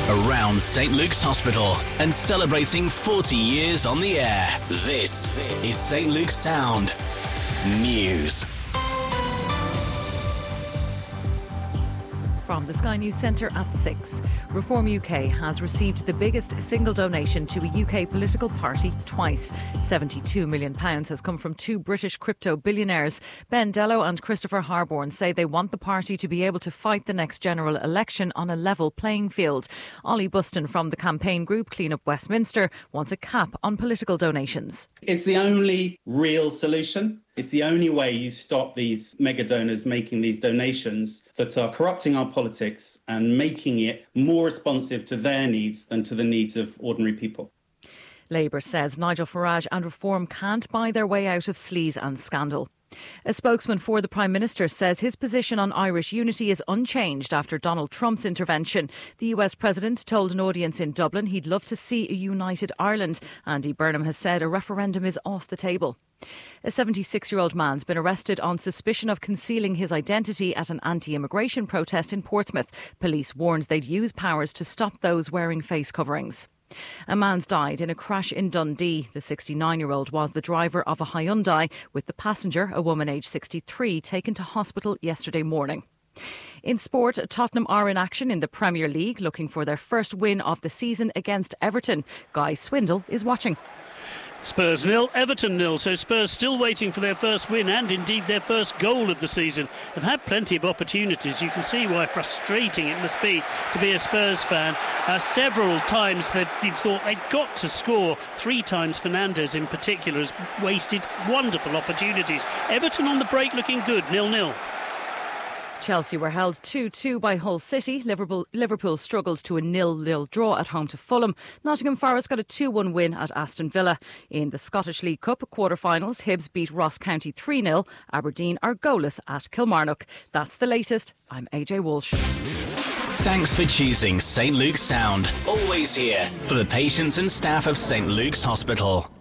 around St Luke's Hospital and celebrating 40 years on the air. This is St Luke's Sound News. From the Sky News Centre at 6. Reform UK has received the biggest single donation to a UK political party twice. £72 million has come from two British crypto billionaires. Ben Dello and Christopher Harborne say they want the party to be able to fight the next general election on a level playing field. Ollie Buston from the campaign group Clean Up Westminster wants a cap on political donations. It's the only real solution. It's the only way you stop these mega donors making these donations that are corrupting our politics and making it more responsive to their needs than to the needs of ordinary people. Labour says Nigel Farage and Reform can't buy their way out of sleaze and scandal. A spokesman for the Prime Minister says his position on Irish unity is unchanged after Donald Trump's intervention. The US President told an audience in Dublin he'd love to see a united Ireland. Andy Burnham has said a referendum is off the table. A 76-year-old man's been arrested on suspicion of concealing his identity at an anti-immigration protest in Portsmouth. Police warned they'd use powers to stop those wearing face coverings. A man's died in a crash in Dundee. The 69-year-old was the driver of a Hyundai, with the passenger, a woman aged 63, taken to hospital yesterday morning. In sport, Tottenham are in action in the Premier League, looking for their first win of the season against Everton. Guy Swindle is watching. Spurs 0, Everton 0, so Spurs still waiting for their first win and indeed their first goal of the season. They've had plenty of opportunities. You can see why frustrating it must be to be a Spurs fan. Several times you thought they'd got to score. 3 times Fernandes in particular has wasted wonderful opportunities. Everton on the break looking good, 0-0. Chelsea were held 2-2 by Hull City. Liverpool struggled to a 0-0 draw at home to Fulham. Nottingham Forest got a 2-1 win at Aston Villa. In the Scottish League Cup quarter-finals, Hibs beat Ross County 3-0. Aberdeen are goalless at Kilmarnock. That's the latest. I'm AJ Walsh. Thanks for choosing St Luke's Sound. Always here for the patients and staff of St Luke's Hospital.